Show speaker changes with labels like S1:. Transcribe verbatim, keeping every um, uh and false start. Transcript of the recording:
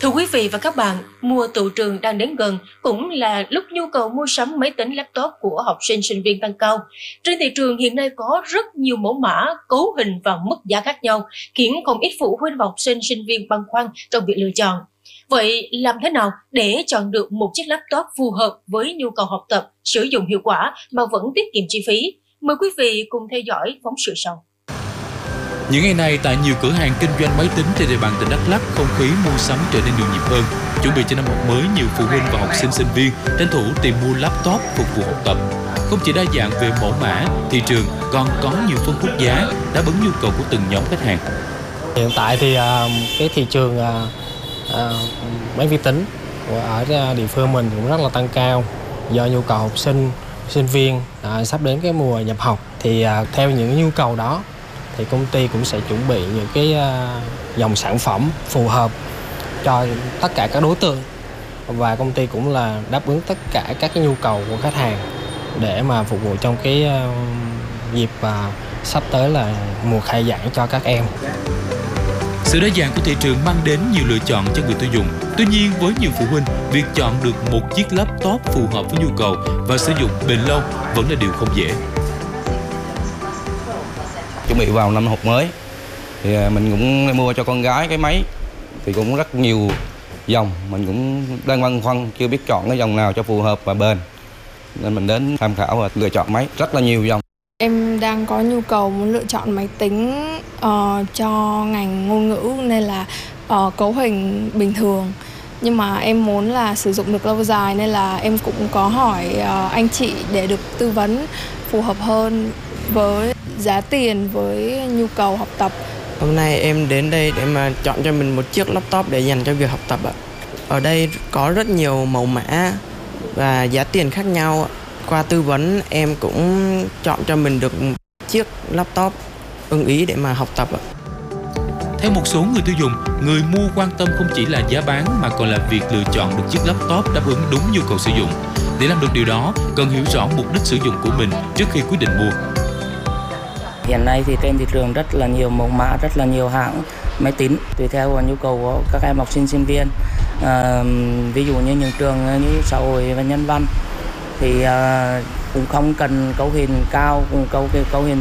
S1: Thưa quý vị và các bạn, mùa tựu trường đang đến gần, cũng là lúc nhu cầu mua sắm máy tính laptop của học sinh sinh viên tăng cao. Trên thị trường hiện nay có rất nhiều mẫu mã, cấu hình và mức giá khác nhau, khiến không ít phụ huynh và học sinh sinh viên băn khoăn trong việc lựa chọn. Vậy làm thế nào để chọn được một chiếc laptop phù hợp với nhu cầu học tập, sử dụng hiệu quả mà vẫn tiết kiệm chi phí? Mời quý vị cùng theo dõi phóng sự sau.
S2: Những ngày này, tại nhiều cửa hàng kinh doanh máy tính trên địa bàn tỉnh Đắk Lắk, không khí mua sắm trở nên nhộn nhịp hơn. Chuẩn bị cho năm học mới, nhiều phụ huynh và học sinh sinh viên tranh thủ tìm mua laptop phục vụ học tập. Không chỉ đa dạng về mẫu mã, thị trường còn có nhiều phân khúc giá đáp ứng nhu cầu của từng nhóm khách hàng.
S3: Hiện tại thì cái thị trường máy vi tính ở địa phương mình cũng rất là tăng cao do nhu cầu học sinh, sinh viên à, sắp đến cái mùa nhập học. Thì à, theo những nhu cầu đó thì công ty cũng sẽ chuẩn bị những cái uh, dòng sản phẩm phù hợp cho tất cả các đối tượng, và công ty cũng là đáp ứng tất cả các cái nhu cầu của khách hàng để mà phục vụ trong cái uh, dịp uh, sắp tới là mùa khai giảng cho các em.
S2: Sự đa dạng của thị trường mang đến nhiều lựa chọn cho người tiêu dùng. Tuy nhiên, với nhiều phụ huynh, việc chọn được một chiếc laptop phù hợp với nhu cầu và sử dụng bền lâu vẫn là điều không dễ.
S4: Chuẩn bị vào năm học mới thì mình cũng mua cho con gái cái máy thì cũng rất nhiều dòng, mình cũng đang băn khoăn chưa biết chọn cái dòng nào cho phù hợp và bền, nên mình đến tham khảo và lựa chọn máy rất là nhiều dòng.
S5: Em đang có nhu cầu muốn lựa chọn máy tính uh, cho ngành ngôn ngữ nên là uh, cấu hình bình thường, nhưng mà em muốn là sử dụng được lâu dài nên là em cũng có hỏi uh, anh chị để được tư vấn phù hợp hơn với giá tiền, với nhu cầu học tập.
S6: Hôm nay em đến đây để mà chọn cho mình một chiếc laptop để dành cho việc học tập ạ. Ở đây có rất nhiều mẫu mã và giá tiền khác nhau. Qua tư vấn em cũng chọn cho mình được một chiếc laptop ưng ý để mà học tập ạ.
S2: Theo một số người tiêu dùng, người mua quan tâm không chỉ là giá bán mà còn là việc lựa chọn được chiếc laptop đáp ứng đúng nhu cầu sử dụng. Để làm được điều đó, cần hiểu rõ mục đích sử dụng của mình trước khi quyết định mua.
S7: Hiện nay thì trên thị trường rất là nhiều mẫu mã, rất là nhiều hãng máy tính tùy theo nhu cầu của các em học sinh sinh viên. À, ví dụ như những trường như xã hội và nhân văn thì à, cũng không cần cấu hình cao, cũng cấu cấu hình